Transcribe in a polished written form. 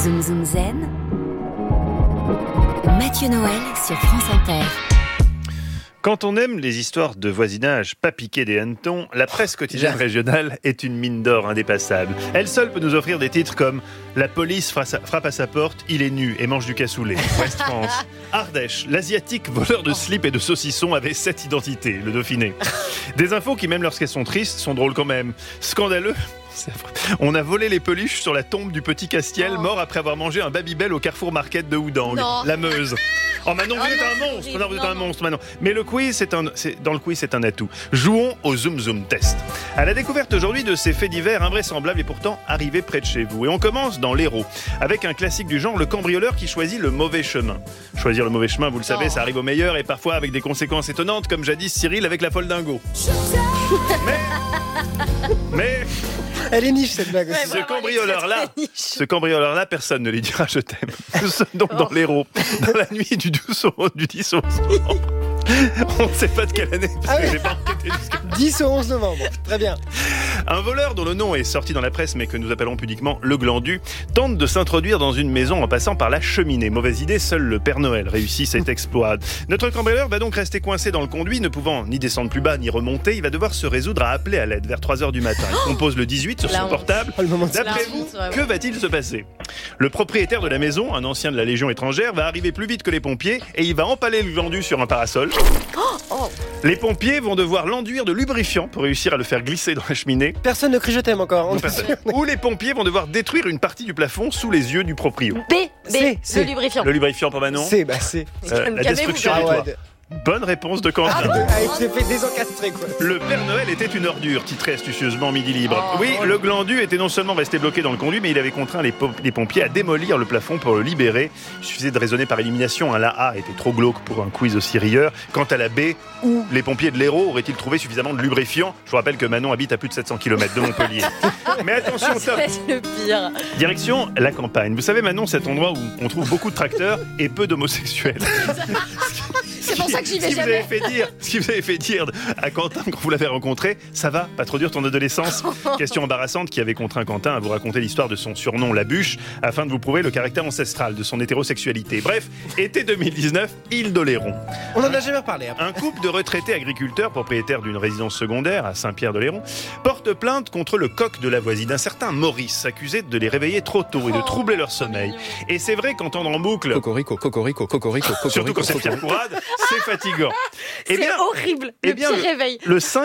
Zoom Zoom Zen. Mathieu Noël sur France Inter. Quand on aime les histoires de voisinage pas piquées des hannetons, la presse quotidienne régionale est une mine d'or indépassable. Elle seule peut nous offrir des titres comme « La police frappe à sa porte, il est nu et mange du cassoulet ». Ouest France. Ardèche, l'asiatique voleur de slip et de saucisson avait 7 identités, le Dauphiné. Des infos qui, même lorsqu'elles sont tristes, sont drôles quand même. Scandaleux. On a volé les peluches sur la tombe du petit Castiel, mort après avoir mangé un Babybel au Carrefour Market de Houdangue, la Meuse. Oh Manon, vous êtes un monstre. Non, vous êtes un monstre, Manon. Mais le quiz, dans le quiz, c'est un atout. Jouons au Zoom Zoom Test. À la découverte aujourd'hui de ces faits divers invraisemblables et pourtant arrivés près de chez vous. Et on commence dans l'Hérault, avec un classique du genre, le cambrioleur qui choisit le mauvais chemin. Choisir le mauvais chemin, vous le savez, ça arrive au meilleur et parfois avec des conséquences étonnantes, comme jadis Cyril avec la folle dingo. Mais elle est niche cette blague. Ce cambrioleur-là, personne ne lui dira je t'aime. Nous sommes donc dans l'Hérault, dans la nuit du 10 au 11 novembre. On ne sait pas de quelle année, parce que j'ai pas enquêté jusqu'à 10 au 11 novembre, très bien. Un voleur dont le nom est sorti dans la presse, mais que nous appellerons pudiquement le glandu, tente de s'introduire dans une maison en passant par la cheminée. Mauvaise idée, seul le Père Noël réussit cet exploit. Notre cambrioleur va donc rester coincé dans le conduit, ne pouvant ni descendre plus bas, ni remonter. Il va devoir se résoudre à appeler à l'aide vers 3h du matin. Il compose le 18 sur son portable. D'après vous, que va-t-il se passer ? Le propriétaire de la maison, un ancien de la Légion étrangère, va arriver plus vite que les pompiers et il va empaler le glandu sur un parasol. Les pompiers vont devoir l'enduire de lubrifiant pour réussir à le faire glisser dans la cheminée. Personne ne crie je t'aime encore. Ou les pompiers vont devoir détruire une partie du plafond sous les yeux du proprio. Le lubrifiant. Le lubrifiant pour Manon. C'est. La destruction du toit. Bonne réponse de Quentin. Il s'est fait désencastrer quoi. Le Père Noël était une ordure, titrait astucieusement Midi Libre. Oui, le glandu était non seulement resté bloqué dans le conduit, mais il avait contraint les pompiers à démolir le plafond pour le libérer. Il suffisait de raisonner par élimination. La A était trop glauque pour un quiz aussi rieur. Quant à la B, où les pompiers de l'Hérault auraient-ils trouvé suffisamment de lubrifiant ? Je vous rappelle que Manon habite à plus de 700 km de Montpellier. Mais attention, top. C'est le pire. Direction la campagne. Vous savez, Manon, cet endroit où on trouve beaucoup de tracteurs et peu d'homosexuels. C'est pour ça que j'y vais jamais. Ce qui vous avait fait dire à Quentin quand vous l'avez rencontré, ça va, pas trop dur ton adolescence ? Question embarrassante qui avait contraint Quentin à vous raconter l'histoire de son surnom La Bûche afin de vous prouver le caractère ancestral de son hétérosexualité. Bref, été 2019, île d'Oléron. On en a jamais reparlé. Un couple de retraités agriculteurs propriétaires d'une résidence secondaire à Saint-Pierre-d'Oléron porte plainte contre le coq de la voisine, un certain Maurice, accusé de les réveiller trop tôt et de troubler leur sommeil. Et c'est vrai qu'entendre en boucle Cocorico, surtout quand c'est Pierre Courade, c'est fatigant. C'est horrible, le pire réveil. Le 5